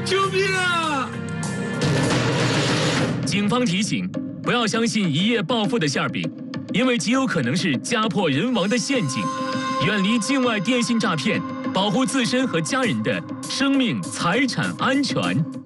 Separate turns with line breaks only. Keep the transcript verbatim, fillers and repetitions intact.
救命啊！
警方提醒，不要相信一夜暴富的馅饼，因为极有可能是家破人亡的陷阱。远离境外电信诈骗，保护自身和家人的生命财产安全。